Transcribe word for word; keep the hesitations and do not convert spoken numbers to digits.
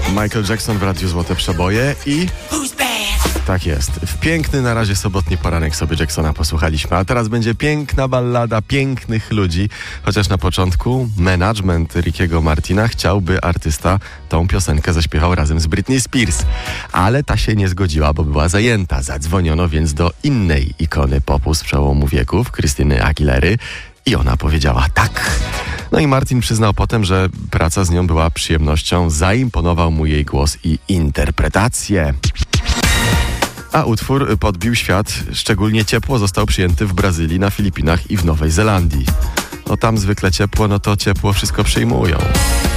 Michael Jackson w Radiu Złote Przeboje i... Tak jest. W piękny na razie sobotni poranek sobie Jacksona posłuchaliśmy, a teraz będzie piękna ballada pięknych ludzi, chociaż na początku management Rickiego Martina chciał, by artysta tą piosenkę zaśpiewał razem z Britney Spears, ale ta się nie zgodziła, bo była zajęta. Zadzwoniono więc do innej ikony popu z przełomu wieków, Christiny Aguilery, i ona powiedziała tak. No i Martin przyznał potem, że praca z nią była przyjemnością, zaimponował mu jej głos i interpretacje. A utwór podbił świat, szczególnie ciepło został przyjęty w Brazylii, na Filipinach i w Nowej Zelandii. No tam zwykle ciepło, no to ciepło wszystko przyjmują.